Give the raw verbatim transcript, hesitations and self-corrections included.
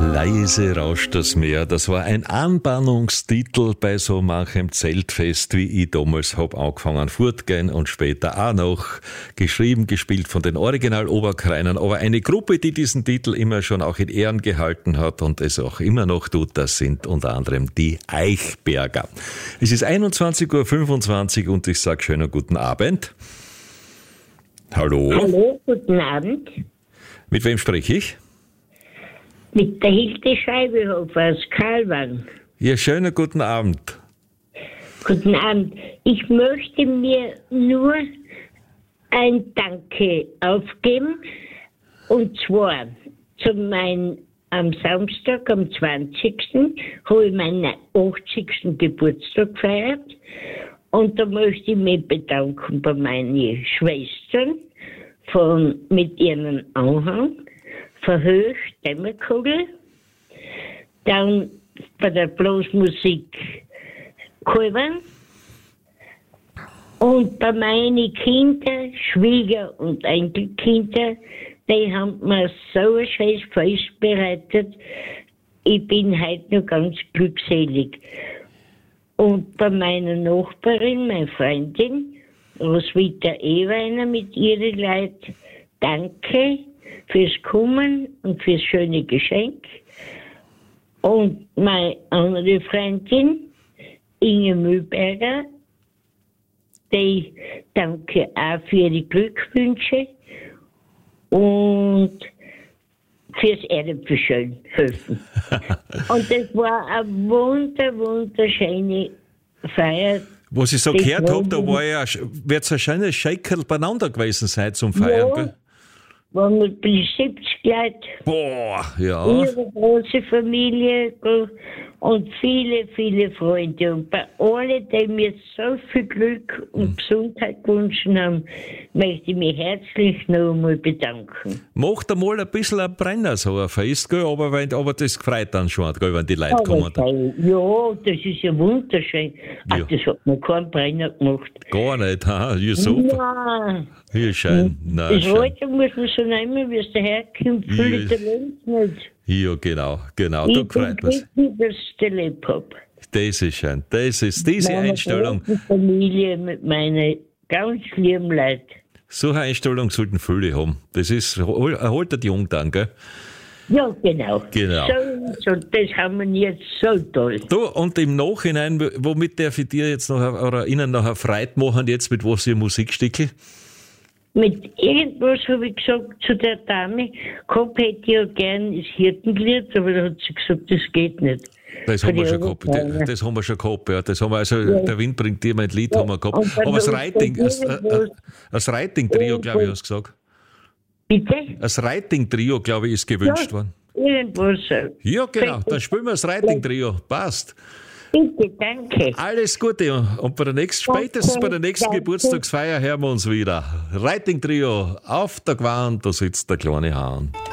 Leise rauscht das Meer, das war ein Anbahnungstitel bei so manchem Zeltfest, wie ich damals hab angefangen fortgehen und später auch noch geschrieben, gespielt von den Original-Oberkreinern, aber eine Gruppe, die diesen Titel immer schon auch in Ehren gehalten hat und es auch immer noch tut, das sind unter anderem die Eichberger. Es ist einundzwanzig Uhr fünfundzwanzig und ich sage schönen guten Abend. Hallo. Hallo, guten Abend. Mit wem spreche ich? Mit der Hilde Scheibehofer aus Karlwang. Ja, schönen guten Abend. Guten Abend. Ich möchte mir nur ein Danke aufgeben. Und zwar zu meinem, am Samstag, am zwanzigsten habe ich meinen achtzigsten Geburtstag gefeiert. Und da möchte ich mich bedanken bei meinen Schwestern von, mit ihrem Anhang. Verhöcht, Dämmerkugel, dann bei der Blasmusik Kolbern und bei meinen Kindern, Schwieger- und Enkelkinder, die haben mir so ein schönes Fest bereitet. Ich bin heute noch ganz glückselig. Und bei meiner Nachbarin, meiner Freundin, Roswitha Eweiner mit ihren Leuten, danke fürs Kommen und fürs schöne Geschenk. Und meine andere Freundin, Inge Mühlberger, die danke auch für ihre Glückwünsche und fürs Erdbeschön helfen. Und das war eine wunder, wunderschöne Feier. Was ich so gehört habe, da war ja, wird es ein schönes Scheikerl beieinander gewesen sein zum Feiern, ja. Gell? Waren wir bei siebzig Leute. Boah, ja. Ihre große Familie und viele, viele Freunde. Und bei allen, die mir so viel Glück und hm. Gesundheit gewünscht haben, möchte ich mich herzlich noch einmal bedanken. Macht einmal ein bisschen ein Brenner, so ein Fest, gell? Aber, wenn, aber das gefreut dann schon, gell, wenn die Leute aber kommen. Sei, ja, das ist ja wunderschön. Ach, Ja. das hat mir keinen Brenner gemacht. Gar nicht, ha? Ja, super. Nein. Ja, schön. Nein, Das schön. Alter muss man so nehmen, wie es daherkommt, Ja. fühle ich den nicht. Ja, genau, genau. Ich Da bin freut man sich. glücklich, dass ich gelebt habe. Das ist schön. Das ist diese Meine Einstellung. große Familie mit meinen ganz lieben Leuten. So eine Einstellung sollten viele haben. Das ist, erhaltet jung dann, gell? Ja, genau. Genau. So, so, das haben wir jetzt so toll. Du, und im Nachhinein, womit darf ich dir jetzt noch, oder Ihnen noch eine Freude machen, jetzt mit was ihr Musikstücke? Mit irgendwas habe ich gesagt zu der Dame, gehabt hätte ich ja gern das Hirtenglied, aber da hat sie gesagt, das geht nicht. Das Für haben wir die schon gehabt. Oberkreiner. Das, das haben wir schon gehabt, ja. Das haben wir, also, Ja. der Wind bringt dir mein Lied, Ja. haben wir gehabt. Und dann Aber das noch Reiting, das, irgendwas- äh, das Reiting-Trio, glaube ich, hast du gesagt. Bitte? Das Reiting-Trio, glaube ich, ist gewünscht worden. Irgendwas. so. Ja, genau. Dann spielen wir das Reiting-Trio. Passt. Bitte, danke. Alles Gute. Und bei der nächsten, spätestens bei der nächsten Danke. Geburtstagsfeier hören wir uns wieder. Reiting-Trio, auf der Gewand, da sitzt der kleine Hahn.